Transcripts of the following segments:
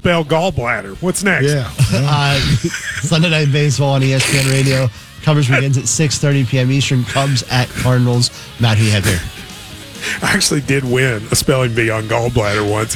spell gallbladder. What's next? Yeah. Sunday Night Baseball on ESPN Radio. Coverage begins at 6:30 p.m. Eastern. Cubs at Cardinals. Matt, who you have here? I actually did win a spelling bee on gallbladder once.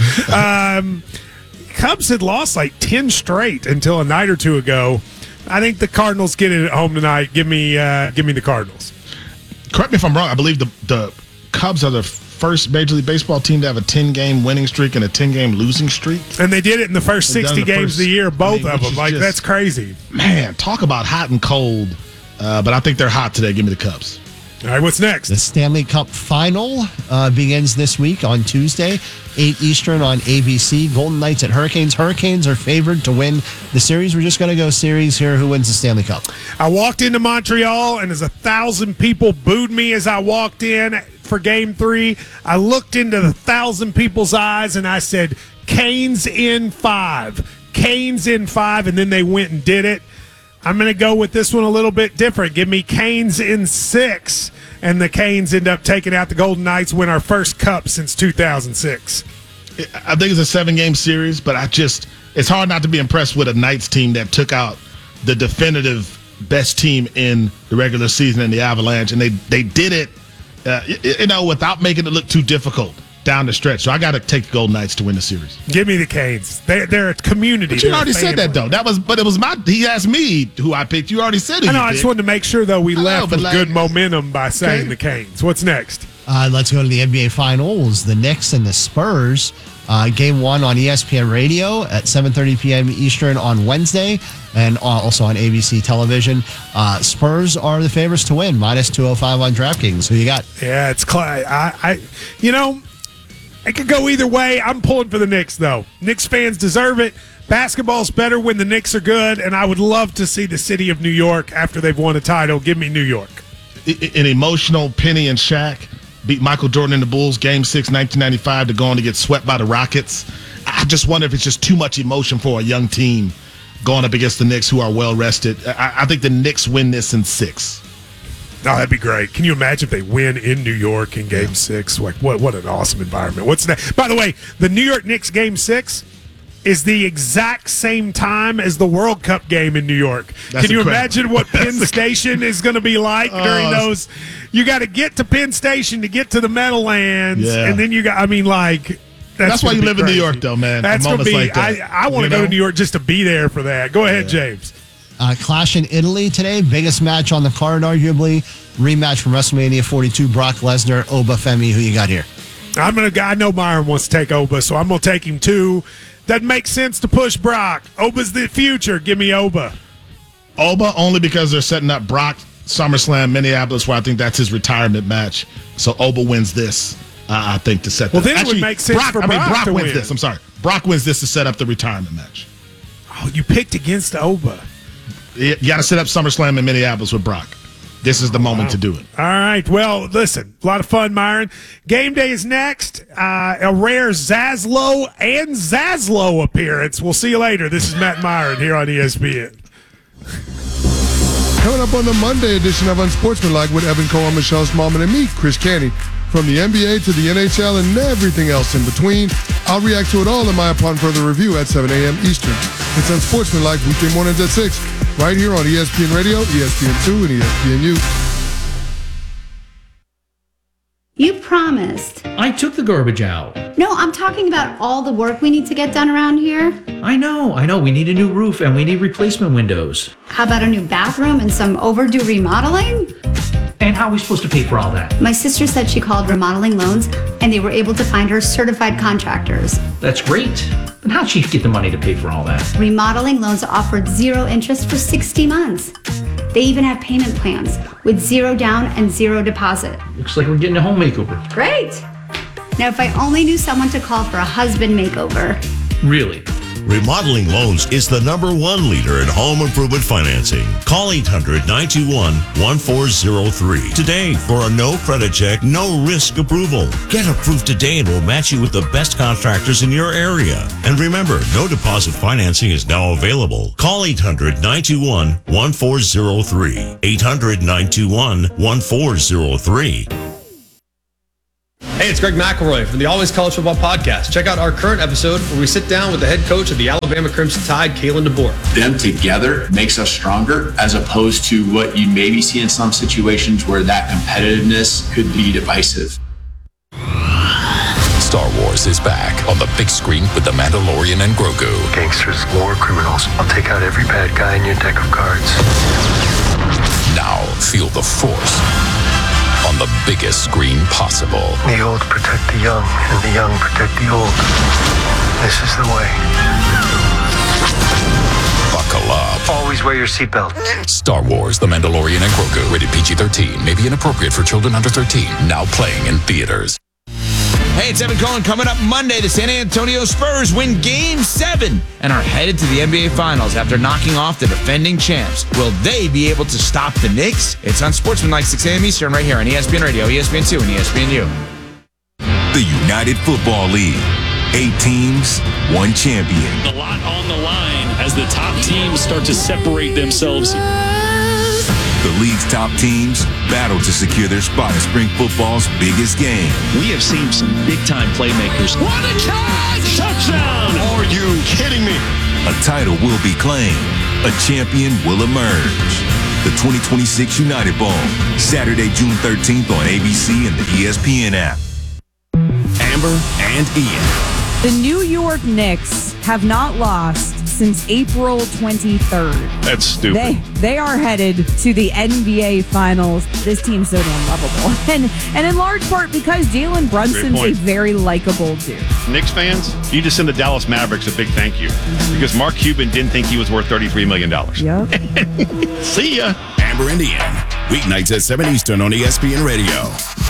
Cubs had lost like 10 straight until a night or two ago. I think the Cardinals get it at home tonight. Give me the Cardinals. Correct me if I'm wrong. I believe the Cubs are the first Major League Baseball team to have a 10-game winning streak and a 10-game losing streak. And they did it in the first 60 games of the year, both of them. Like, that's crazy. Man, talk about hot and cold. But I think they're hot today. Give me the Cubs. All right, what's next? The Stanley Cup Final begins this week on Tuesday, 8 Eastern on ABC. Golden Knights at Hurricanes. Hurricanes are favored to win the series. We're just going to go series here. Who wins the Stanley Cup? I walked into Montreal, and as 1,000 people booed me as I walked in for Game 3, I looked into the 1,000 people's eyes, and I said, Canes in 5. Canes in 5, and then they went and did it. I'm going to go with this one a little bit different. Give me Canes in 6, and the Canes end up taking out the Golden Knights, win our first cup since 2006. I think it's a 7-game series, but it's hard not to be impressed with a Knights team that took out the definitive best team in the regular season in the Avalanche, and they did it, without making it look too difficult down the stretch. So I got to take the Golden Knights to win the series. Give me the Canes. They're a community. But you already said that, though. He asked me who I picked. You already said it. I just wanted to make sure, though, we left with good momentum by saying the Canes. What's next? Let's go to the NBA Finals. The Knicks and the Spurs. Game 1 on ESPN Radio at 7:30 p.m. Eastern on Wednesday, and also on ABC television. Spurs are the favorites to win, minus 205 on DraftKings. Who you got? Yeah, it's it could go either way. I'm pulling for the Knicks, though. Knicks fans deserve it. Basketball's better when the Knicks are good, and I would love to see the city of New York after they've won a title. Give me New York. An emotional Penny and Shaq beat Michael Jordan and the Bulls Game 6, 1995, to go on to get swept by the Rockets. I just wonder if it's just too much emotion for a young team going up against the Knicks, who are well-rested. I think the Knicks win this in 6. Oh, that'd be great. Can you imagine if they win in New York in Game 6? Like, what an awesome environment. What's that? By the way, the New York Knicks Game 6 is the exact same time as the World Cup game in New York. Can you imagine what Penn Station is going to be like during those? You got to get to Penn Station to get to the Meadowlands, and then that's why you live in New York, though, man. That's going to be. Like that, I want to go to New York just to be there for that. Go ahead, James. Clash in Italy today. Biggest match on the card, arguably. Rematch from WrestleMania 42. Brock Lesnar, Oba Femi. Who you got here? I know Myron wants to take Oba, so I'm going to take him too. Doesn't make sense to push Brock. Oba's the future. Give me Oba. Oba only because they're setting up Brock SummerSlam Minneapolis, where I think that's his retirement match. So Oba wins this, I think, to set. Well, then it would make sense for Brock to wins win. this. I'm sorry, Brock wins this to set up the retirement match. Oh, you picked against Oba. You got to set up SummerSlam in Minneapolis with Brock. This is the moment to do it. All right. Well, listen, a lot of fun, Myron. Game day is next. A rare Zaslow and Zaslow appearance. We'll see you later. This is Matt Myron here on ESPN. Coming up on the Monday edition of Unsportsmanlike with Evan Cole, Michelle Smallman, and me, Chris Canty. From the NBA to the NHL and everything else in between, I'll react to it all in my Upon Further Review at 7 a.m. Eastern. It's Unsportsmanlike weekday mornings at 6, right here on ESPN Radio, ESPN2, and ESPNU. You promised. I took the garbage out. No, I'm talking about all the work we need to get done around here. I know. We need a new roof and we need replacement windows. How about a new bathroom and some overdue remodeling? And how are we supposed to pay for all that? My sister said she called Remodeling Loans and they were able to find her certified contractors. That's great. But how'd she get the money to pay for all that? Remodeling Loans offered 0 interest for 60 months. They even have payment plans with 0 down and 0 deposit. Looks like we're getting a home makeover. Great. Now, if I only knew someone to call for a husband makeover. Really? Remodeling Loans is the #1 leader in home improvement financing. Call 800-921-1403 today for a no credit check, no risk approval. Get approved today and we'll match you with the best contractors in your area. And remember, no deposit financing is now available. Call 800-921-1403. 800-921-1403. Hey, it's Greg McElroy from the Always College Football Podcast. Check out our current episode where we sit down with the head coach of the Alabama Crimson Tide, Kalen DeBoer. Them together makes us stronger, as opposed to what you maybe see in some situations where that competitiveness could be divisive. Star Wars is back on the big screen with The Mandalorian and Grogu. Gangsters, war criminals. I'll take out every bad guy in your deck of cards. Now feel the Force on the biggest screen possible. The old protect the young, and the young protect the old. This is the way. Buckle up. Always wear your seatbelt. Star Wars, The Mandalorian and Grogu. Rated PG-13. May be inappropriate for children under 13. Now playing in theaters. Hey, it's Evan Cohen. Coming up Monday, the San Antonio Spurs win Game 7 and are headed to the NBA Finals after knocking off the defending champs. Will they be able to stop the Knicks? It's on Sportsmanlike 6 a.m. Eastern right here on ESPN Radio, ESPN2, and ESPNU. The United Football League. 8 teams, 1 champion. A lot on the line as the top teams start to separate themselves. The league's top teams battle to secure their spot in spring football's biggest game. We have seen some big-time playmakers. What a catch! Touchdown! Are you kidding me? A title will be claimed. A champion will emerge. The 2026 United Bowl, Saturday, June 13th on ABC and the ESPN app. Amber and Ian. The New York Knicks have not lost since April 23rd. That's stupid. They are headed to the NBA Finals. This team's so damn lovable. And in large part because Jalen Brunson's a very likable dude. Knicks fans, you just send the Dallas Mavericks a big thank you. Because Mark Cuban didn't think he was worth $33 million. Yep. See ya. Amber and Ian. Weeknights at 7 Eastern on ESPN Radio.